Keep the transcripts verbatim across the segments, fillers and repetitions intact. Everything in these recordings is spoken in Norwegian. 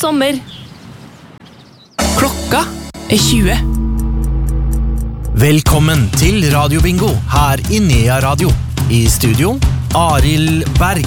sommer. Klokka er tjue. Velkommen til Radiobingo her i Nea Radio. I studio, Arild Berg.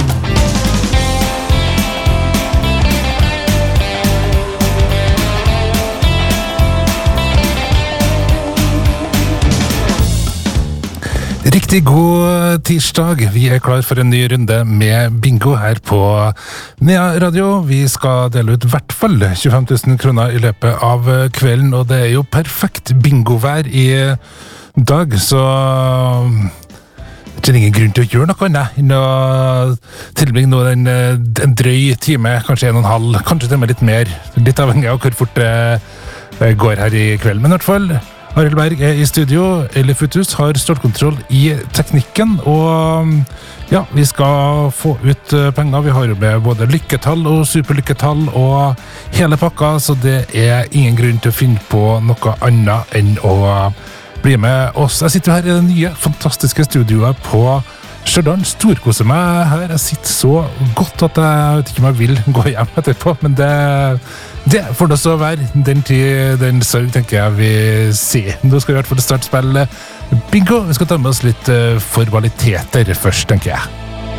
Riktig god tirsdag. Vi er klar for en ny runde med bingo her på Nea Radio. Vi skal dele ut i hvert fall tjuefem tusen kroner i løpet av kvelden, og det er jo perfekt bingovær i dag, så det er ingen grunn til å gjøre noe annet enn å tilbringe nå en, en drøy time, kanskje en og en halv, kanskje til og med litt mer, litt avhengig av hvor fort det går her i kveld, men i hvert fall Arild Berg er i studio, Eli Futus har stålkontroll i teknikken, og ja, vi skal få ut penger. Vi har jo med både lykketall og superlykketall og hele pakka, så det er ingen grunn til å finne på noe annet enn å bli med oss. Jeg sitter her i det nye, fantastiske studioet på Stjørdal, storkoser meg her. Jeg sitter så godt at jeg vet ikke om jeg vil gå hjem etterpå, men det Det får det også være. Den tid, den sorg, tenker jeg vi ser. Nå skal vi i hvert fall starte spille bingo. Vi skal ta med oss litt formaliteter først, tenker jeg.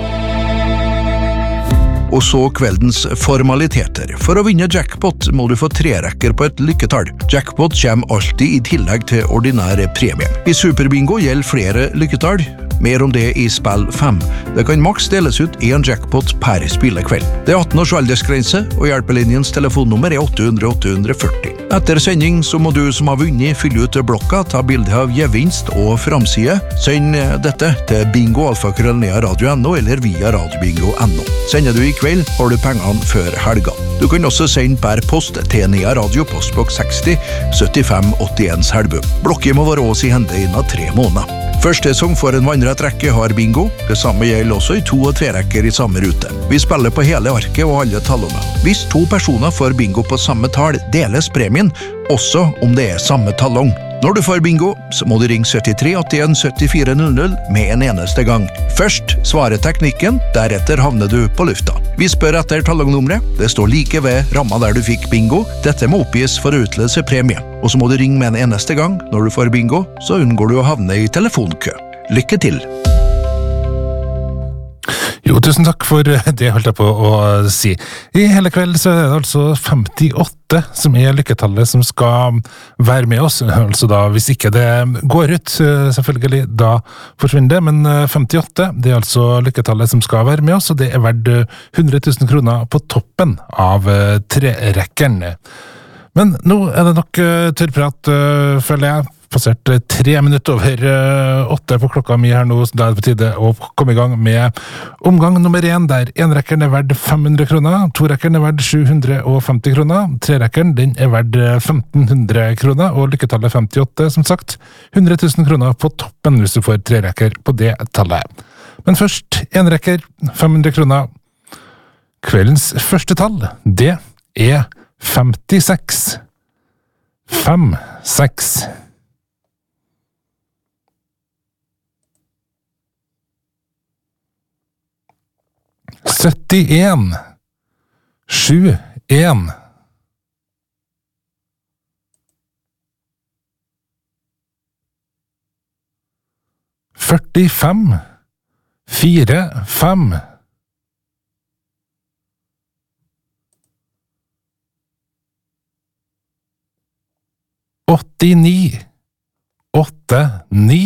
Og så kveldens formaliteter. For å vinne jackpot må du få tre rekker på et lykketall. Jackpot kommer alltid i tillegg til ordinære premie. I Superbingo gjelder flere lykketall. Mer om det i spill fem. Det kan maks deles ut en jackpot per spillekveld. Det er atten års aldersgrense, og hjelpelinjens telefonnummer er åtte hundre åtte hundre førti. Etter sending så må du som har vunnet fylle ut blokka, ta bilde av gevinst og framside. Send dette til bingo alfakrøll nea radio punktum no eller via radiobingo punktum no. Sender du i kveld, har du pengene før helga. Du kan også sende per post til Nea Radio postboks seksti syttifem åttien Selbu. Blokket må være oss i hende innen tre måneder. Første som får en vannrett rekke har bingo. Det samme gjelder også i to og tre rekker i samme rute. Vi spiller på hele arket og alle tallene. Hvis to personer får bingo på samme tall, deles premien, også om det er samme tallong. Når du får bingo, så må du ringe syttitre åttien syttifire null null med en eneste gang. Først svarer teknikken, deretter havner du på lufta. Vi spør etter tallongnummeret. Det står like ved ramma der du fikk bingo. Dette må oppgis for å utløse premie. Og så må du ringe med en eneste gang. Når du får bingo, så unngår du å havne i telefonkø. Lykke til! Jo, tusen takk for det holdt jeg på å si. I hele kveld så er det altså femtiåtte som er lykketallet som skal være med oss. Altså da, hvis ikke det går ut, selvfølgelig, da forsvinner det. Men femtiåtte, det er altså lykketallet som skal være med oss, og det er verdt hundre tusen kroner på toppen av trerekkerne. Men nå er det nok tørrprat, føler jeg. Passert tre minutter over åtte på klokka mi her nå, så da er det på tide å komme i gang med omgang nummer én, der enrekkeren er verdt fem hundre kroner, torekkeren er verdt sju hundre femti kroner, trerekkeren den er verdt femten hundre kroner, og lykketallet femtiåtte, som sagt, hundre tusen kroner på toppen hvis du får trerekker på det tallet. Men først, enrekker, fem hundre kroner. Kveldens første tall, det er femtiseks. Fem, seks. syttien, sju, en. førtifem, fire, fem. åttini, åtte, ni.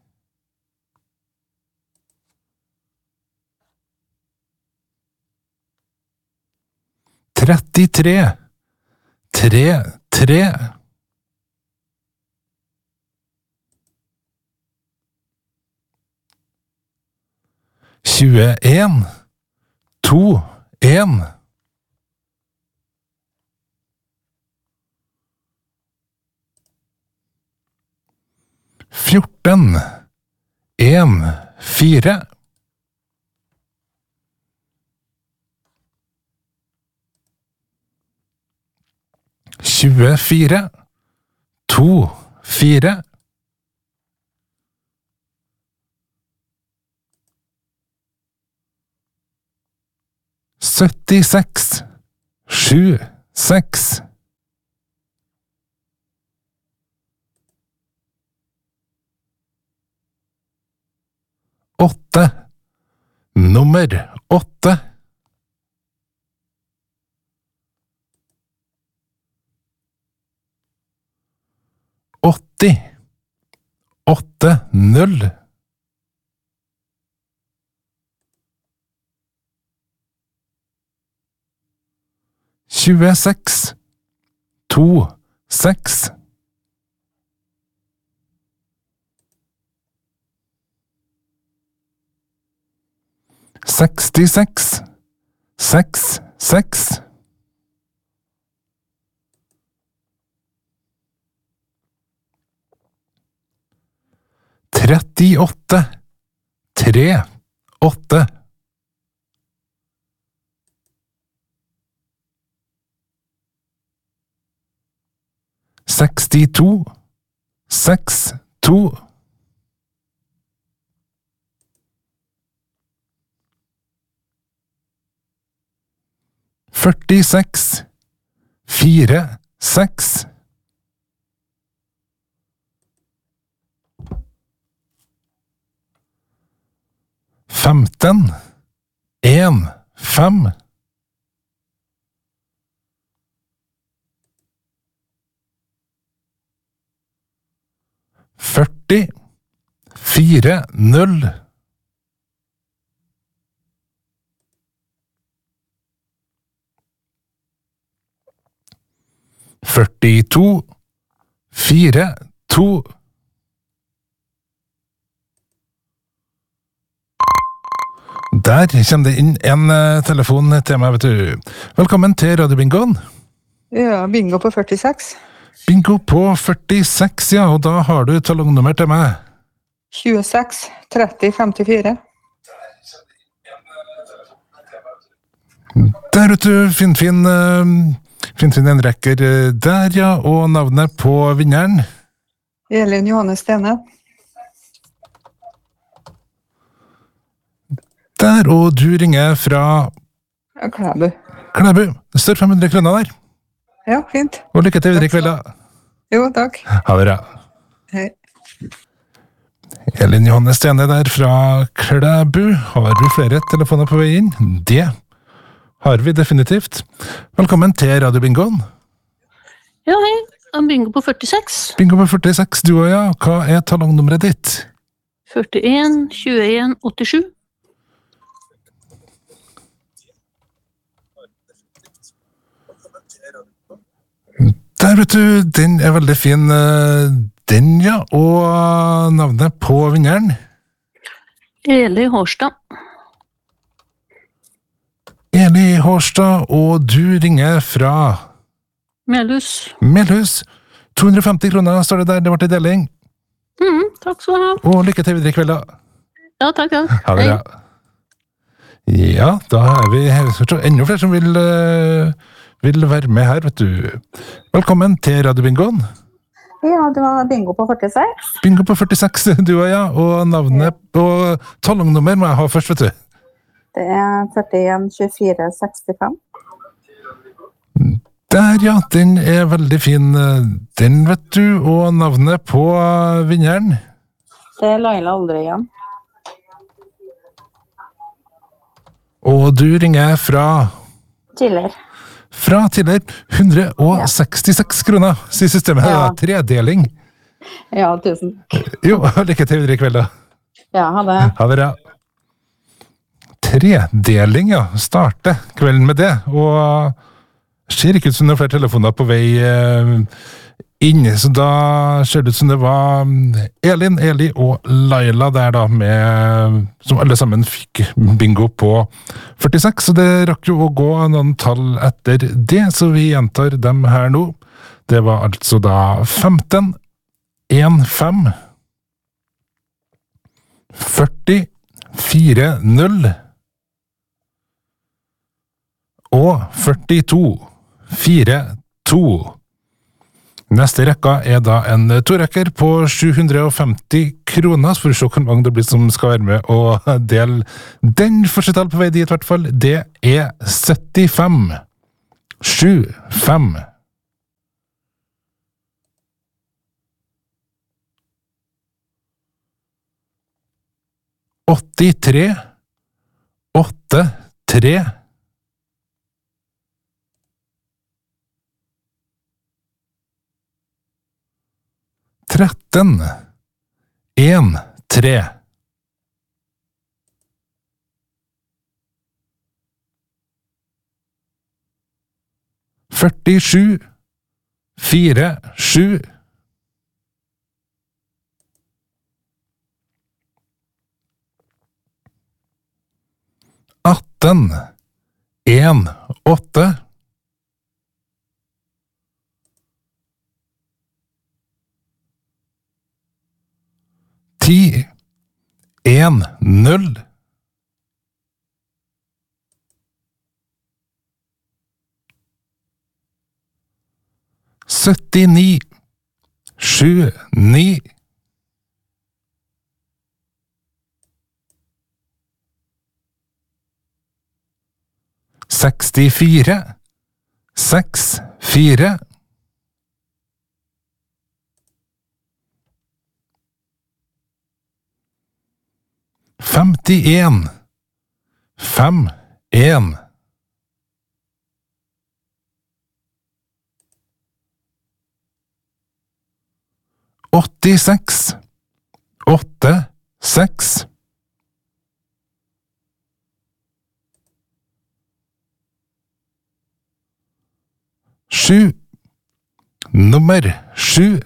trettitre, tre, tre. tjueen, to, en. fjorten, en, fire. tjuefire, to, fire. syttiseks, sju, seks. Åtte. Nummer åtte. åtti. Åtte, null. tjueseks. To, seks. sekstiseks. Seks, seks. trettiåtte. Tre, åtte. sekstito. Seks, to. førtiseks. Fire, seks. Femten. En, fem. Førti. Fire, null. Førtito. Fire, to. Der kommer det inn en uh, telefon til meg, vet du. Velkommen til Radio Bingoen. Ja, bingo på førtiseks. Bingo på førtiseks, ja, og da har du talongnummer til meg. tjueseks, tretti, femtifire. Der, vet du, fin, fin, uh, fin, fin en rekker der, ja, og navnet på vinneren. Elin Johanne Stene. Der, og du ringer fra Klæbu. Klæbu. Det står fem hundre kroner der. Ja, fint. Og lykke til videre i kveld. Jo, takk. Ha det bra. Hei. Elin Johanne Stene der fra Klæbu. Har du flere telefoner på vei inn? Det har vi definitivt. Velkommen til Radio Bingoen. Ja, hei. Bingo på førtiseks. Bingo på førtiseks, du og ja. Hva er talongnummeret ditt? førtien, tjueen, åttisju. Der, vet du, den er veldig fin. Den, ja. Og navnet på vinneren? Eli Hårstad. Eli Hårstad, og du ringer fra Melhus. Melhus. to hundre og femti kroner står det der, det ble til deling. Mm, takk skal du ha. Og lykke til videre i kveld. Ja, takk, ja. Ha det bra. Ja, da er vi enda flere som vil... Uh, vil være med her, vet du. Velkommen til Radio Bingoen. Ja, det var bingo på førtiseks. Bingo på førtiseks, du og ja. Og navnet og talongnummer må jeg ha først, vet du. Det er førtien, tjuefire, sekstifem. Der, ja. Den er veldig fin. Den, vet du. Og navnet på vinneren? Det er Laila Aldrøyen. Og du ringer fra? Tidligere. Fra tidligere hundre og sekstiseks kroner, sier systemet. Ja. Da. Tredeling. Ja, tusen. Jo, lykke til videre i kveld da. Ja, ha det. Ha det bra. Tredeling, ja. Starte kvelden med det. Og ser ikke ut som det er flere telefoner på vei inn, så da ser det ut som det var Elin, Eli og Laila der da, med, som alle sammen fikk bingo på førtiseks, så det rakk jo å gå noen tall etter det, så vi gjentar dem her nå. Det var altså da femten, en, fem, førti, fire, null, og førtito, fire, to. Neste rekka er da en torekker på sju hundre og femti kroner, så får vi se hvor mange det blir som skal være med og dele den første tall på vei dit i hvert fall. Det er syttifem. sju, fem. åttitre, åtte, tre. tretten, en, tre. førtisju, fire, sju. atten, en, åtte. ti, en, null. syttini, sju, ni. sekstifire, seks, fire. femtien, fem, en. åttiseks, åtte, seks. Sju, nummer sju.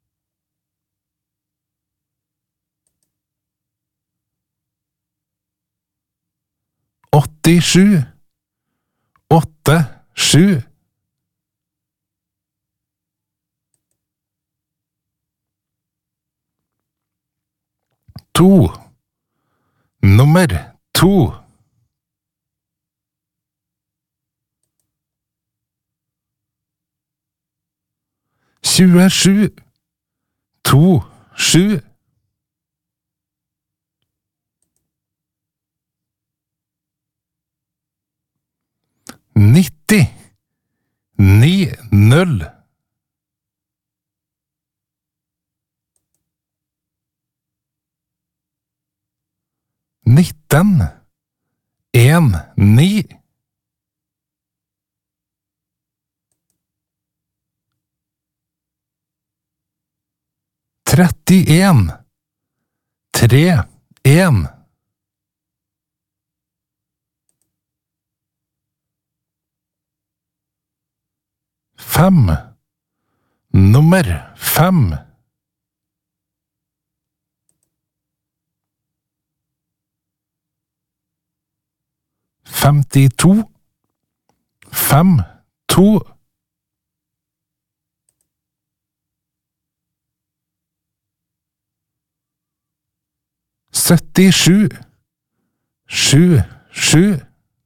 åttisju, åtte, sju. To, nummer to. tjuesju, to, sju. nitti, ni, null. nitten, en, ni. trettien, tre, en. Fem, nummer fem. femtito, fem, to. syttisju, sju, sju.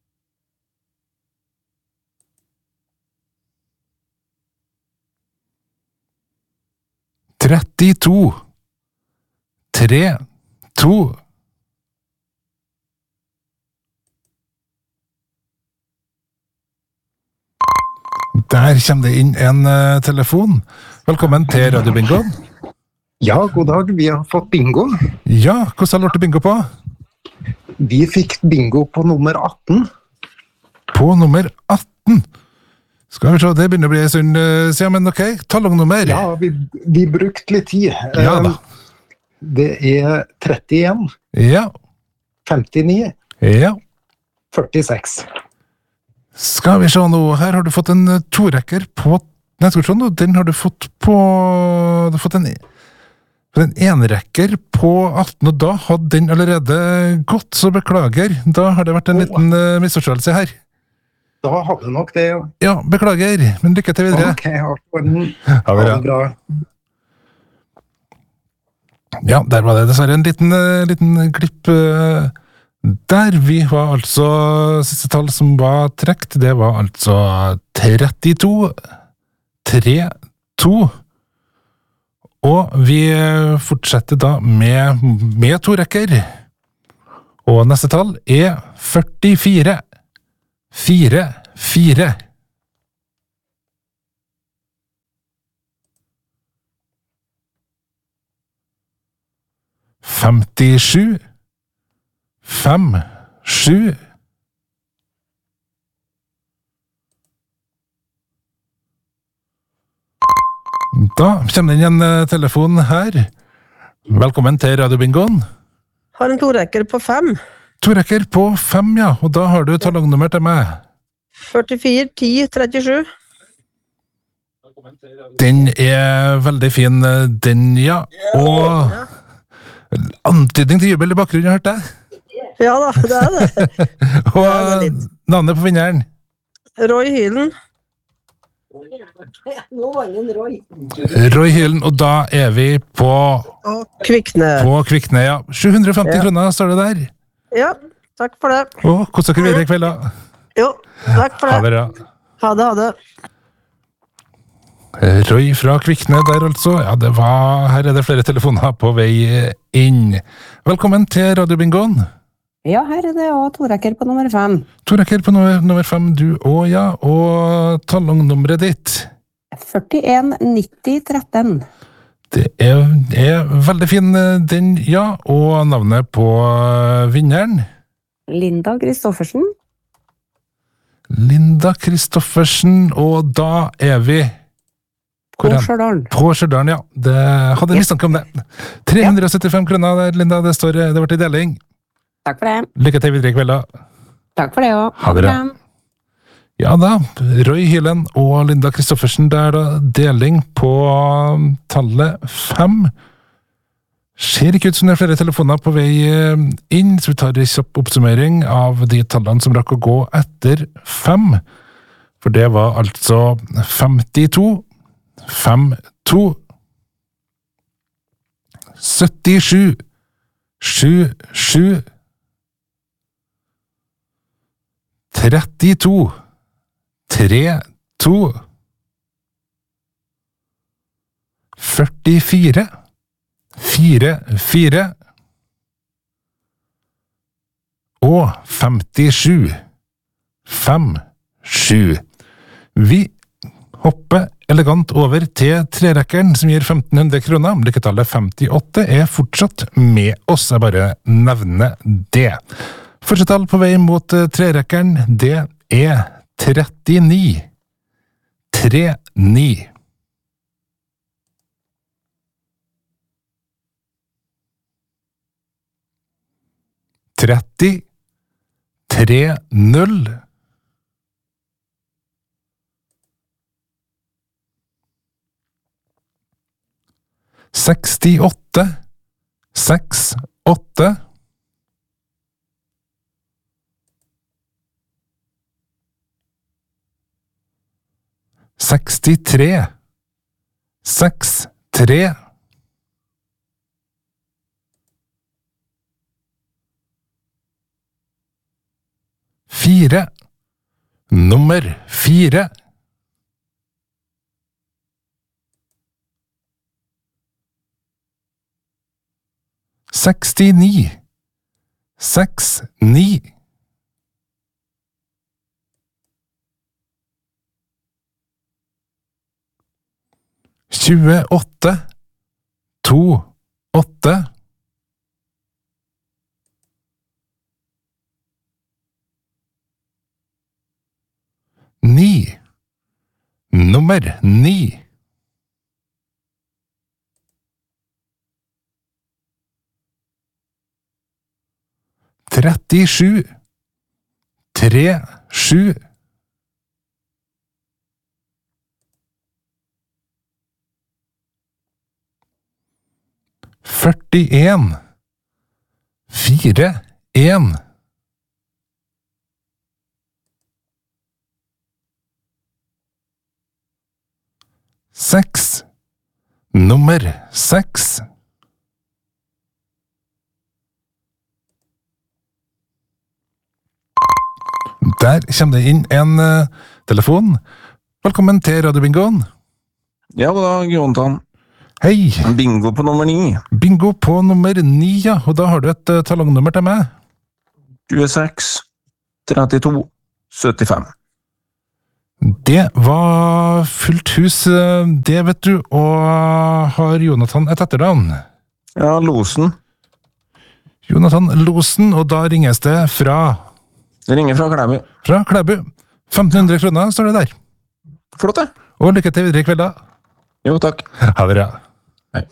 trettito, tre, to. Der kommer det inn en uh, telefon. Velkommen til Radio Bingo. Ja, god dag. Vi har fått bingo. Ja, hvordan har du bingo på? Vi fikk bingo på nummer atten. På nummer atten? Skal vi se, det begynner å bli en stund uh, siden, men ok, talongnummer. Ja, vi, vi brukte litt tid. Ja da. Det er trettien, Ja. femtini, Ja. førtiseks. Skal vi se nå, her har du fått en uh, torekker på, nei, skal vi se nå, den har du fått på, du har fått en, en enrekker på atten, og da hadde den allerede gått, så beklager, da har det vært en liten uh, misforståelse her. Da hadde nok det. Ja, beklager, men lykke til videre. Ok, ha det Ha det bra. bra. Ja, der var det dessverre en liten, uh, liten klipp uh, der. Vi var altså, siste tall som var trekt, det var altså trettito, tre, to. Og vi fortsetter da med, med to rekker. Og neste tall er førtifire, fire, fire. femtisju, fem, sju. Da kommer det inn en eh, telefon her. Velkommen til Radiobingoen. Har en torekker på fem. Torekker på fem, ja. Og da har du talongnummer til meg. førtifire, ti, trettisju. Den er veldig fin, den, ja. Og antydning til jubel i bakgrunnen, hørte jeg. Ja da, det er det. Og navnet på vinneren. Roy Hylen. Roy Hylen, og da er vi på Og Kvikne. På Kvikne, ja. sju hundre og femti Ja. kroner står det der. Ja, takk for det. Og kos dere videre i kveld, da. Jo, takk for Ha det. det bra. Ha det, ha det. Roy fra Kvikne der, altså. Ja, det var, her er det flere telefoner på vei inn. Velkommen til Radiobingoen. Ja, her er det også torekker på nummer fem. Torekker på nummer, nummer fem, du og ja. Og talongnummeret ditt. førtien, nitti, tretten. Det er, er veldig fin, den, ja. Og navnet på vinneren. Linda Kristoffersen. Linda Kristoffersen, og da er vi På Stjørdalen. På Stjørdalen, ja. Det hadde en mistanke om det. tre hundre og syttifem kroner der, Linda. Det står, det ble i deling. Takk for det. Lykke til videre i kveld, da. Takk for det også. Ha det bra. Ja da, Roy Hylen og Linda Kristoffersen, det er da deling på tallet fem. Ser ikke ut som det er flere telefoner på vei inn, så vi tar en kjapp oppsummering av de tallene som rakk å gå etter fem. For det var altså femtito, femtito, syttisju, syttisju, trettito, trettito, førtifire, førtifire og femtisju, femtisju. Vi hopper elegant over til trerekkeren som gir femten hundre kroner. Lykketallet femtiåtte er fortsatt med oss, jeg bare nevner det. Første tall på vei mot trerekkeren, det er trettini. trettini. tretti, tre, null. sekstiåtte, seks, åtte. sekstitre, seks, tre. Fire. Nummer fire. Sekstini. Seks, ni. Tjueåtte. To, åtte. Ni. Nummer ni. Trettisju. Tre, sju. Førtien. Fire, en. Seks. Nummer seks. Der kommer det inn en uh, telefon. Velkommen til Radiobingoen. Ja, god dag, Jonathan. Hei. Bingo på nummer ni. Bingo på nummer ni, ja. Og da har du et uh, talongnummer til meg. tjueseks, trettito, syttifem. Det var fullt hus, det vet du. Og har Jonathan et etternavn? Ja, Losen. Jonathan Losen, og da ringes det fra... Det ringer fra Klæbu. Fra Klæbu. femten hundre kroner står det der. Flott det. Og lykke til videre i kveld da. Jo, takk. Ha det bra. Hei.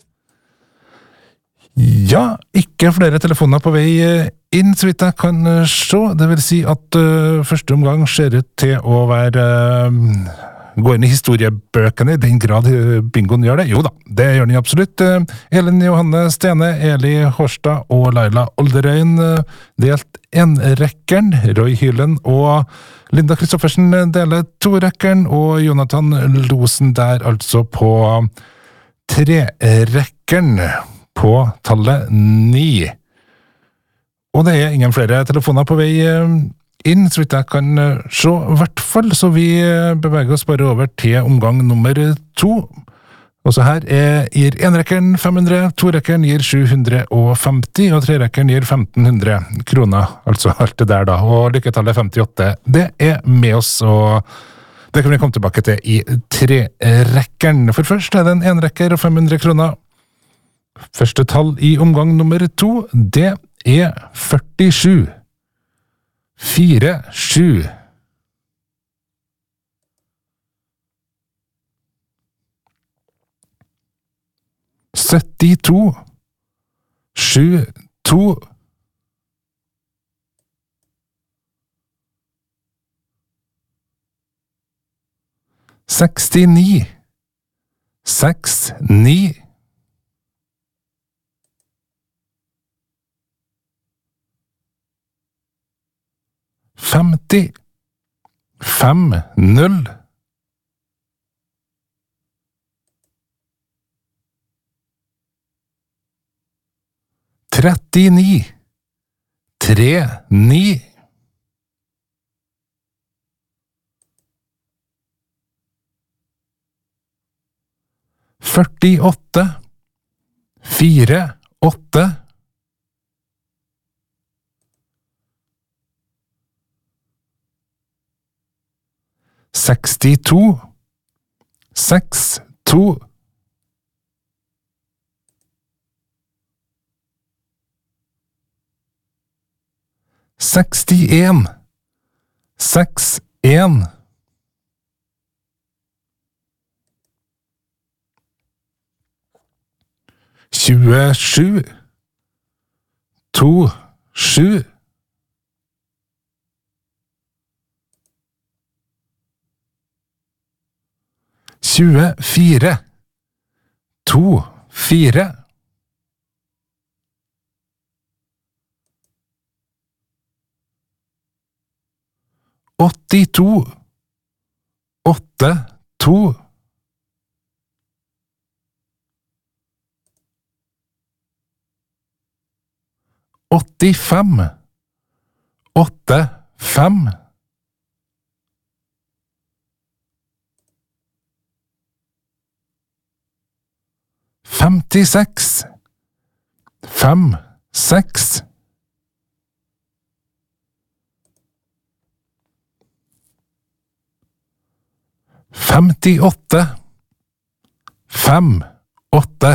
Ja, ikke flere telefoner på vei inn, så vidt jeg kan se. Det vil si at uh, første omgang ser ut til å være... Uh, gå inn i historiebøkene i den grad bingoen gjør det. Jo da, det gjør den absolutt. Elin Johanne Stene, Eli Horstad og Laila Olderøyen delt en-rekkeren. Roy Hylen og Linda Kristoffersen deler to-rekkeren, og Jonathan Losen der altså på tre-rekkeren på tallet ni. Og det er ingen flere telefoner på vei inn, så vidt jeg kan se, i hvert fall, så vi beveger oss bare over til omgang nummer to. Og så her er, gir en-rekkeren fem hundre, to-rekkeren gir sju hundre femti, og tre-rekkeren gir femten hundre kroner, altså alt det der da, og lykketallet femtiåtte, det er med oss, og det kan vi komme tilbake til i tre-rekkeren. For først er det en en-rekker og fem hundre kroner. Første tall i omgang nummer to, det er førtisju. Fire, sju. Syttito. Sju, to. Sekstini. Seks, ni. Femti, fem, null. Trettini, tre, ni. Førtiåtte, fire, åtte. Sekstito, seks, to. Sekstien, seks, en. Tjuesju, to, sju. Tjuefire, to, fire. Åttito, åtte, to. Åttifem, åtte, fem. Femtiseks, fem, seks. Femtiåtte, fem, åtte.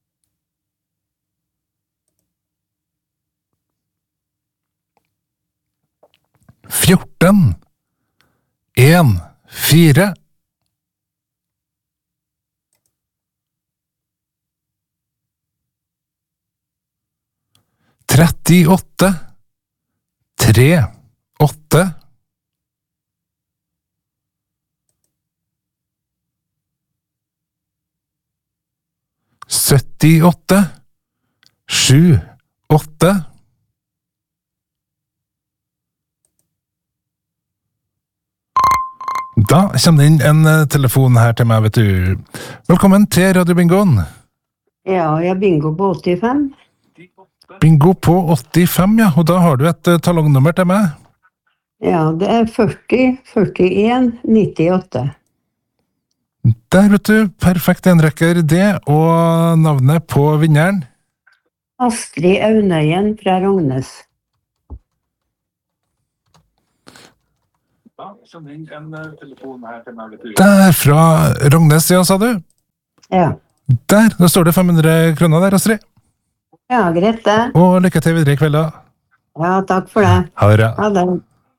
Fjorten, en, fire. Trettiåtte, tre, åtte. Syttiåtte, sju, åtte. Da kommer det inn en telefon her til meg, vet du. Velkommen til Radio Bingoen. Ja, jeg bingo på åttifem. Bingo på åttifem, ja. Og da har du et uh, talongnummer til meg. Ja, det er førti, førtien, nittiåtte. Der, vet du. Perfekt enrekker det. Og navnet på vinneren? Astrid Aunøyen fra Rognes. Da kommer inn en uh, telefon her til meg, vet du. Der, fra Rognes, ja, sa du? Ja. Der, da står det fem hundre kroner der, Astrid. Ja, greit det. Og lykke til videre i kveld da. Ja, takk for det. Ha det bra. Ha det.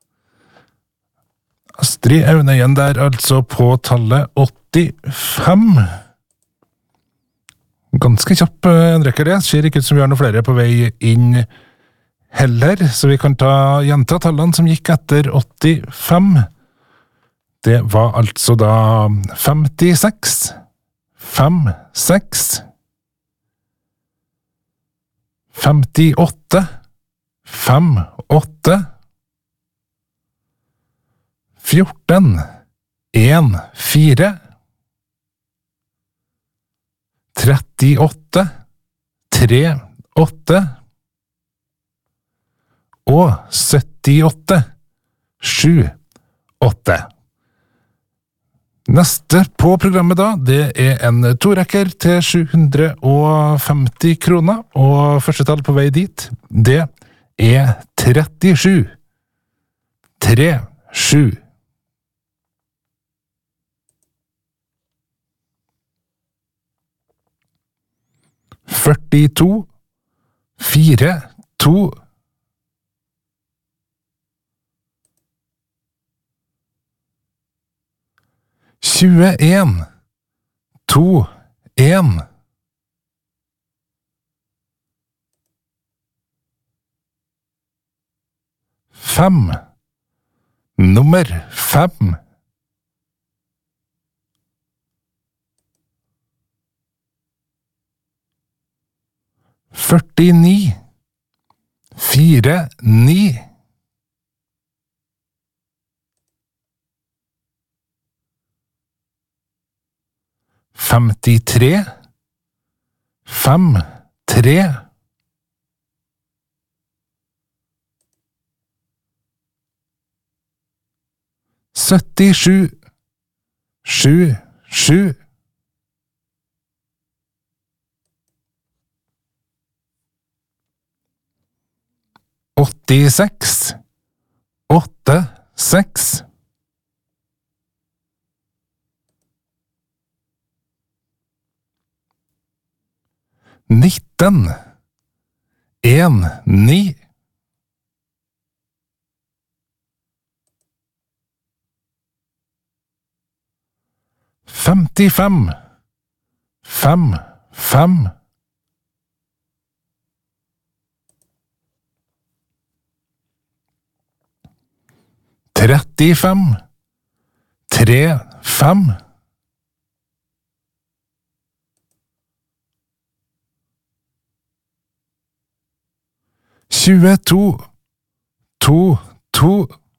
Astrid Aunøyen der, altså på tallet åttifem. Ganske kjapp, Henrikke, det. Ser ikke ut som vi har noen flere på vei inn heller, så vi kan ta gjenta tallene som gikk etter åttifem. Det var altså da femtiseks, femtiseks, femtiåtte, femtiåtte, fjorten, fjorten, trettiåtte, trettiåtte og syttiåtte, syttiåtte. Neste på programmet da, det er en torekker til sju hundre femti kroner, og første tall på vei dit, det er trettisju. trettisju. førtito, fire, to. tjueen, to, en. Fem, nummer fem. førtini, fire, ni. femtitre, fem, tre. syttisju, sju, sju. åttiseks, åtte, seks. nitten, en, ni. femtifem, fem, fem. trettifem, tre, fem. tjueto, to, to.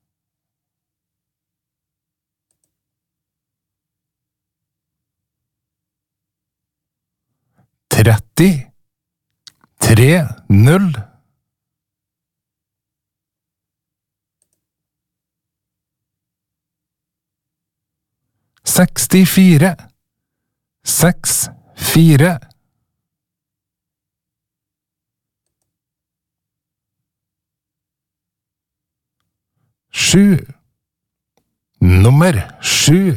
tretti, tre, null. sekstifire, seks, fire. Sju, nummer sju.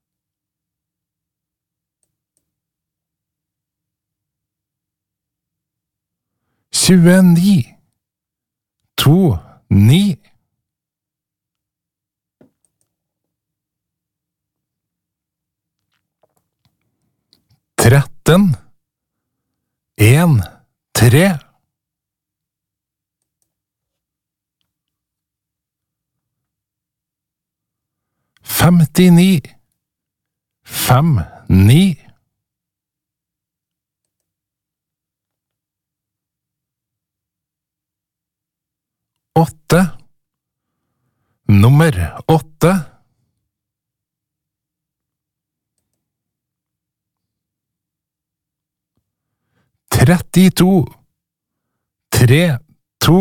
tjueni, to, ni. tretten, en, tre. femtini, fem, ni. åtte, nummer åtte. trettito, tre, to.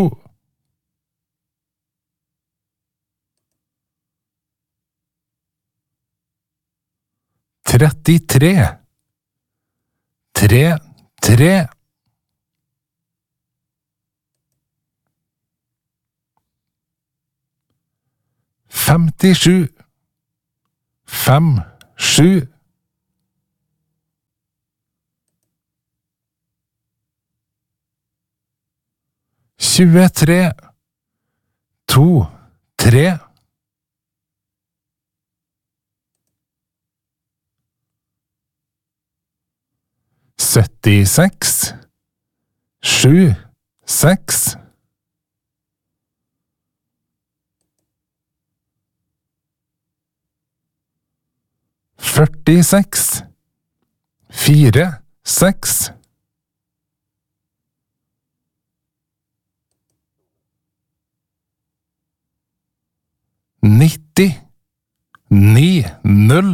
trettitre, tre, tre. femtisju, fem, sju. tjuetre, to, tre. syttiseks, sju, seks. førtiseks, fire, seks. nitti, ni, null.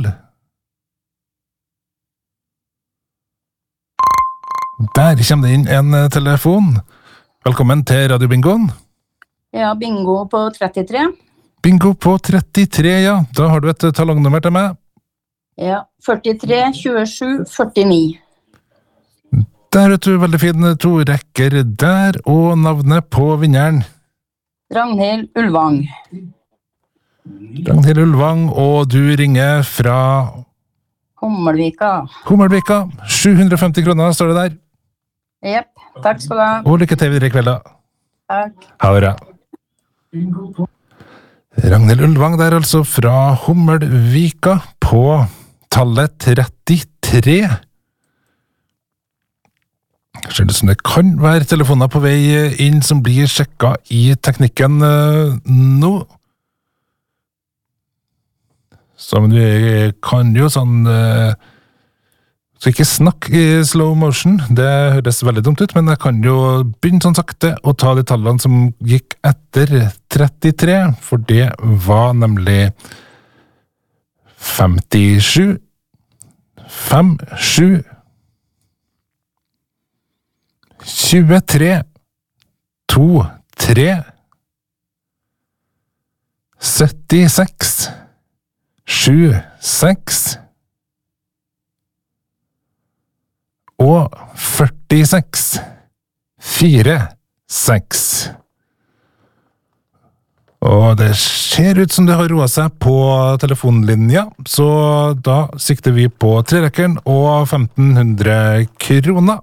Der kommer det inn en telefon. Velkommen til Radio Bingoen. Ja, bingo på trettitre. Bingo på trettitre, ja. Da har du et talongnummer til meg. Ja, førtitre, tjuesju, førtini. Der vet du, veldig fin to rekker der, og navnet på vinneren. Ragnhild Ulvang. Ragnhild Ulvang, og du ringer fra Hummelvika. Hummelvika. sju hundre og femti kroner står det der. Jepp, takk skal du ha. Og lykke til videre i kveld da. Takk. Ha det bra. Ragnhild Ulvang der altså fra Hummelvika på tallet trettitre. Ser det som det kan være telefoner på vei inn som blir sjekket i teknikken nå. Så men vi kan jo sånn så ikke snakk i slow motion, det høres veldig dumt ut, men jeg kan jo begynne sånn sakte og ta de tallene som gikk etter trettitre, for det var nemlig femtisju, fem, sju, tjuetre, to, tre, syttiseks, sju, seks, og førtiseks, fire, seks. Og det ser ut som det har roet seg på telefonlinja, så da sikter vi på trerekkeren og femten hundre kroner.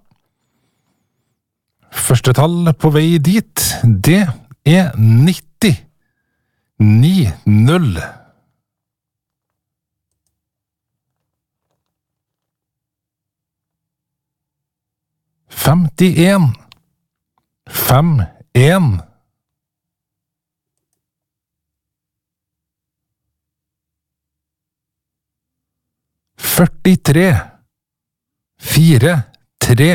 Første tall på vei dit, det er nitti, ni, null. femtien, fem, en. førtitre, fire, tre.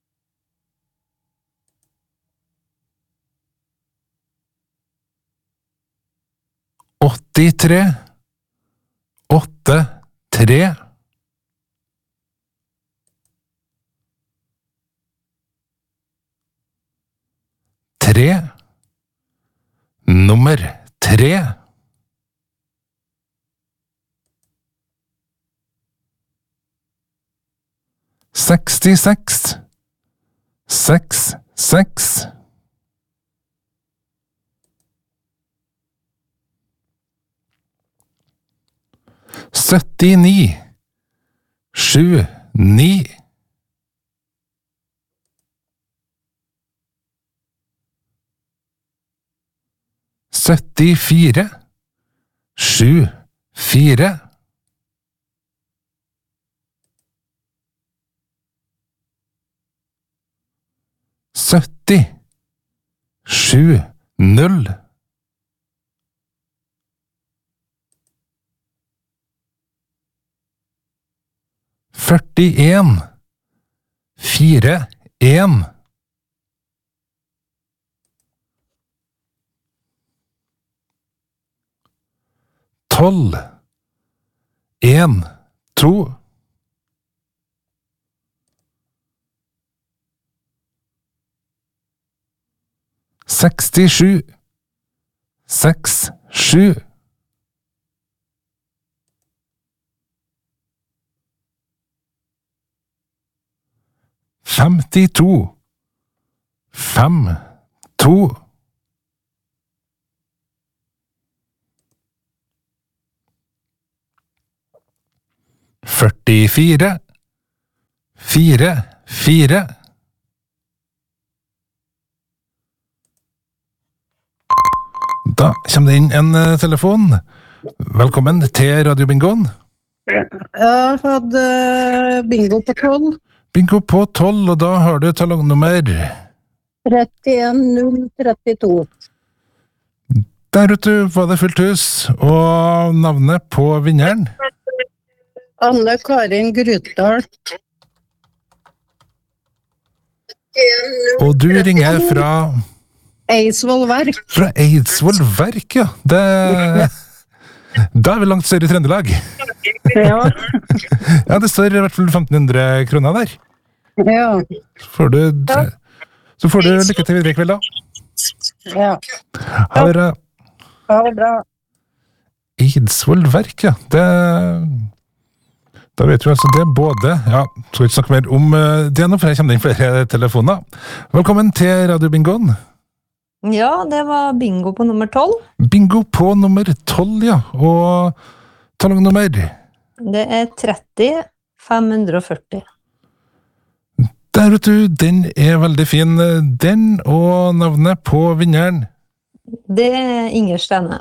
åttitre, åtte, tre. Tre, nummer tre. Sekstiseks, seks, seks. Syttini, sju, ni. Syttifire, sju, fire. Sytti, sju, null. Førtien, fire, en. Tolv, en, to. Sekstisju, seks, sju. Femtito, fem, to. Førtifire, fire, fire. Da kommer det inn en eh, telefon. Velkommen til Radiobingoen. Jeg har hatt eh, bingo på tolv. Bingo på tolv, og da har du talongnummer. trettien null trettito. Der vet du, var det fullt hus, og navnet på vinneren. Anne Karin Grytdal. Og du ringer fra... Eidsvoll Verk. Fra Eidsvoll Verk, ja. Det... Da er vi langt større i Trøndelag. Ja. Ja, det står i hvert fall femten hundre kroner der. Ja. Får du... Så får du lykke til videre i kveld, da. Ja. Ha det bra. Ha det bra. Eidsvoll Verk, ja. Det... Da vet vi altså det både... Ja, skal ikke snakke mer om det nå, for jeg kommer inn flere telefoner. Velkommen til Radiobingoen. Ja, det var bingo på nummer tolv. Bingo på nummer tolv, ja. Og talongnummer? Det er tretti fem hundre og førti. Der vet du, den er veldig fin. Den og navnet på vinneren? Det er Inger Stene.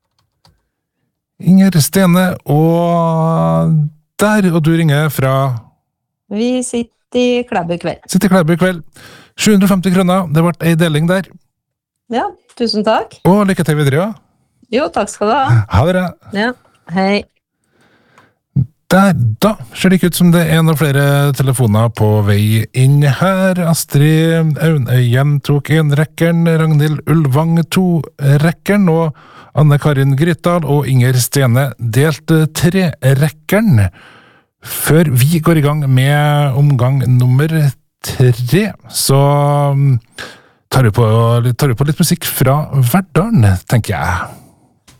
Inger Stene, og der, og du ringer fra? Vi sitter i Klæbu kveld. Sitter i Klæbu kveld. sju hundre og femti kroner, det ble en deling der. Ja, tusen takk. Og lykke til videre, ja. Jo, takk skal du ha. Ha det bra. Ja, hei. Der, da ser det ikke ut som det er noen flere telefoner på vei inn her. Astrid Aunøyen tok en rekkeren, Ragnhild Ulvang to rekkeren, og Anne Karin Grytdal og Inger Stene delte tre rekkeren. Før vi går i gang med omgang nummer tre, så tar vi på, tar vi på litt musikk fra Verdalen, tenker jeg.